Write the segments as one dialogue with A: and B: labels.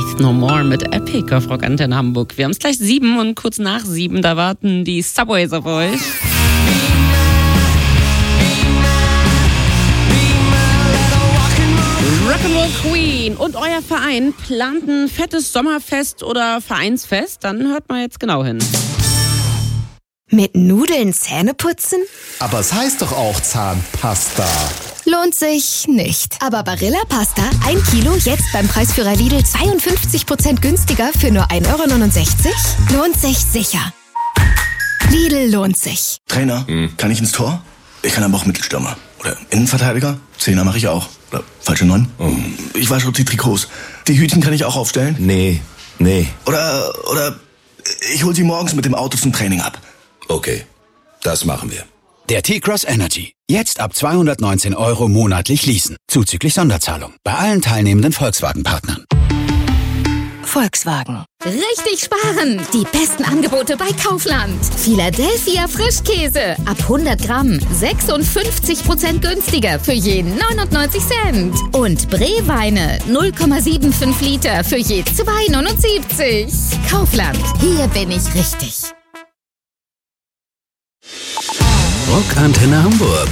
A: Faith No More mit Epic auf Rock Antenne Hamburg. Wir haben es gleich 7 und kurz nach 7, da warten die Subways auf euch. Rock'n'Roll Queen und euer Verein plant ein fettes Sommerfest oder Vereinsfest? Dann hört mal jetzt genau hin.
B: Mit Nudeln Zähne putzen?
C: Aber es heißt doch auch Zahnpasta.
B: Lohnt sich nicht. Aber Barilla Pasta, 1 Kilo, jetzt beim Preisführer Lidl 52% günstiger für nur 1,69 €? Lohnt sich sicher. Lidl lohnt sich.
D: Trainer, kann ich ins Tor? Ich kann aber auch Mittelstürmer. Oder Innenverteidiger? Zehner mache ich auch. Oder falsche 9? Ich wasche die Trikots. Die Hütchen kann ich auch aufstellen?
E: Nee.
D: Oder ich hol sie morgens mit dem Auto zum Training ab.
E: Okay, das machen wir.
F: Der T-Cross Energy. Jetzt ab 219 € monatlich leasen. Zuzüglich Sonderzahlung. Bei allen teilnehmenden Volkswagen-Partnern.
B: Volkswagen.
G: Richtig sparen! Die besten Angebote bei Kaufland. Philadelphia Frischkäse. Ab 100 Gramm. 56% günstiger für je 99 Cent. Und Bree-Weine. 0,75 Liter für je 2,79. Kaufland. Hier bin ich richtig.
F: Rock Antenne Hamburg.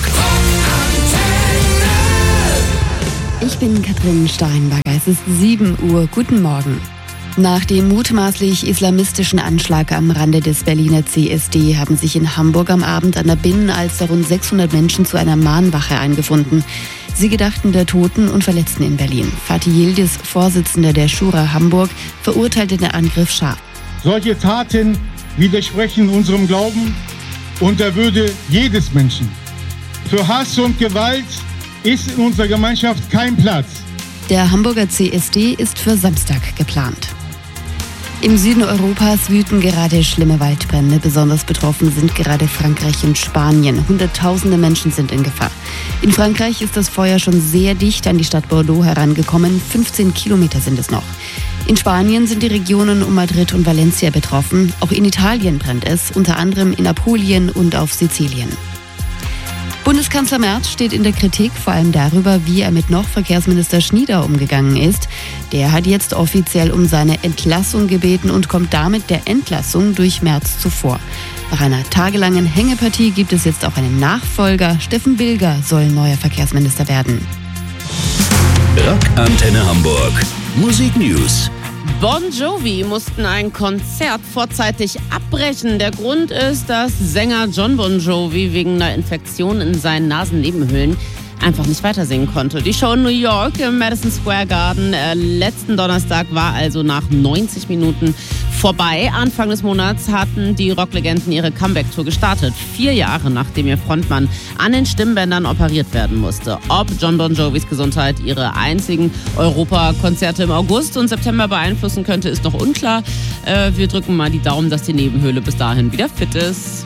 H: Ich bin Katrin Steinberger. Es ist 7 Uhr. Guten Morgen. Nach dem mutmaßlich islamistischen Anschlag am Rande des Berliner CSD haben sich in Hamburg am Abend an der Binnenalster rund 600 Menschen zu einer Mahnwache eingefunden. Sie gedachten der Toten und Verletzten in Berlin. Fatih Yildiz, Vorsitzender der Schura Hamburg, verurteilte den Angriff scharf.
I: Solche Taten widersprechen unserem Glauben und der Würde jedes Menschen. Für Hass und Gewalt ist in unserer Gemeinschaft kein Platz.
H: Der Hamburger CSD ist für Samstag geplant. Im Süden Europas wüten gerade schlimme Waldbrände. Besonders betroffen sind gerade Frankreich und Spanien. Hunderttausende Menschen sind in Gefahr. In Frankreich ist das Feuer schon sehr dicht an die Stadt Bordeaux herangekommen. 15 Kilometer sind es noch. In Spanien sind die Regionen um Madrid und Valencia betroffen. Auch in Italien brennt es, unter anderem in Apulien und auf Sizilien. Bundeskanzler Merz steht in der Kritik, vor allem darüber, wie er mit noch Verkehrsminister Schnieder umgegangen ist. Der hat jetzt offiziell um seine Entlassung gebeten und kommt damit der Entlassung durch Merz zuvor. Nach einer tagelangen Hängepartie gibt es jetzt auch einen Nachfolger. Steffen Bilger soll neuer Verkehrsminister werden.
F: Rock Antenne Hamburg. Musik News.
A: Bon Jovi mussten ein Konzert vorzeitig abbrechen. Der Grund ist, dass Sänger John Bon Jovi wegen einer Infektion in seinen Nasennebenhöhlen einfach nicht weiter singen konnte. Die Show in New York im Madison Square Garden letzten Donnerstag war also nach 90 Minuten vorbei. Anfang des Monats hatten die Rocklegenden ihre Comeback-Tour gestartet. 4 Jahre nachdem ihr Frontmann an den Stimmbändern operiert werden musste. Ob John Bon Jovis Gesundheit ihre einzigen Europakonzerte im August und September beeinflussen könnte, ist noch unklar. Wir drücken mal die Daumen, dass die Nebenhöhle bis dahin wieder fit ist.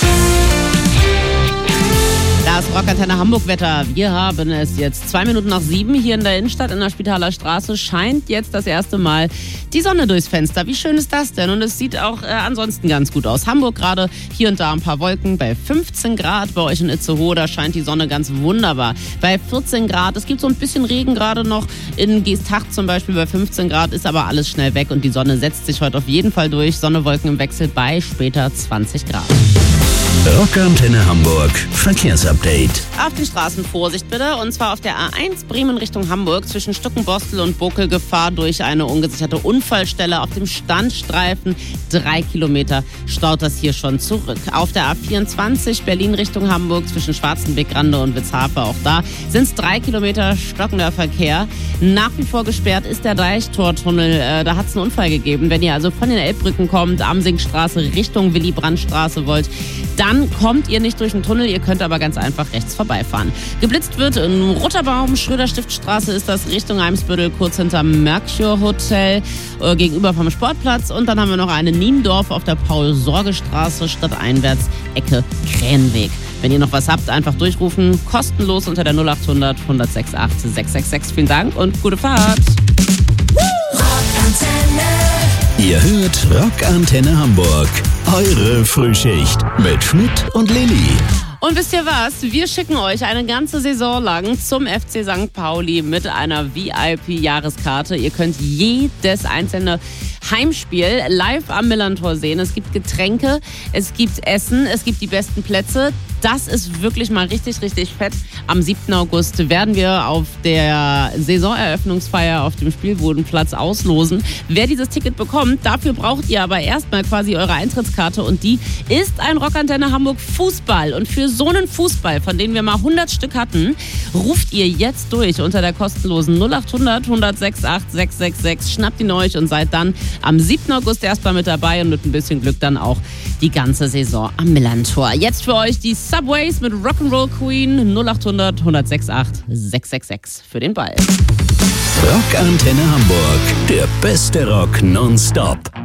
A: Das Rock Antenne Hamburg Wetter. Wir haben es jetzt 2 Minuten nach 7 hier in der Innenstadt in der Spitaler Straße. Scheint jetzt das erste Mal die Sonne durchs Fenster. Wie schön ist das denn? Und es sieht auch ansonsten ganz gut aus. Hamburg gerade hier und da ein paar Wolken bei 15 Grad. Bei euch in Itzehoe, da scheint die Sonne ganz wunderbar. Bei 14 Grad. Es gibt so ein bisschen Regen gerade noch. In Geesthacht zum Beispiel bei 15 Grad ist aber alles schnell weg und die Sonne setzt sich heute auf jeden Fall durch. Sonne, Wolken im Wechsel bei später 20 Grad.
F: Rock Antenne Hamburg. Verkehrsupdate.
A: Auf den Straßen Vorsicht bitte. Und zwar auf der A1 Bremen Richtung Hamburg zwischen Stuckenbostel und Bokel Gefahr durch eine ungesicherte Unfallstelle. Auf dem Standstreifen 3 Kilometer staut das hier schon zurück. Auf der A24 Berlin Richtung Hamburg zwischen Schwarzenbeck-Rande und Witzhafe. Auch da sind es 3 Kilometer stockender Verkehr. Nach wie vor gesperrt ist der Deichtortunnel. Da hat es einen Unfall gegeben. Wenn ihr also von den Elbbrücken kommt, Amsingstraße Richtung Willy-Brandt-Straße wollt, dann kommt ihr nicht durch den Tunnel, ihr könnt aber ganz einfach rechts vorbeifahren. Geblitzt wird in Rotterbaum, Schröder-Stiftstraße ist das Richtung Eimsbüttel, kurz hinter Mercure Hotel, gegenüber vom Sportplatz. Und dann haben wir noch eine Niendorf auf der Paul-Sorge-Straße, stadteinwärts, Ecke Krähenweg. Wenn ihr noch was habt, einfach durchrufen, kostenlos unter der 0800 106 666. Vielen Dank und gute Fahrt.
F: Ihr hört Rock Antenne Hamburg. Eure Frühschicht mit Schmidt und Lilly.
A: Und wisst ihr was? Wir schicken euch eine ganze Saison lang zum FC St. Pauli mit einer VIP-Jahreskarte. Ihr könnt jedes einzelne Heimspiel live am Millerntor sehen. Es gibt Getränke, es gibt Essen, es gibt die besten Plätze. Das ist wirklich mal richtig, richtig fett. Am 7. August werden wir auf der Saisoneröffnungsfeier auf dem Spielbodenplatz auslosen, wer dieses Ticket bekommt. Dafür braucht ihr aber erstmal quasi eure Eintrittskarte und die ist ein Rockantenne Hamburg Fußball. Und für so einen Fußball, von denen wir mal 100 Stück hatten, ruft ihr jetzt durch unter der kostenlosen 0800 106 8666. Schnappt ihn euch und seid dann am 7. August erstmal mit dabei und mit ein bisschen Glück dann auch die ganze Saison am Millerntor. Jetzt für euch die Subways mit Rock'n'Roll Queen 0800 106 8666 für den Ball.
J: Rockantenne Hamburg, der beste Rock nonstop.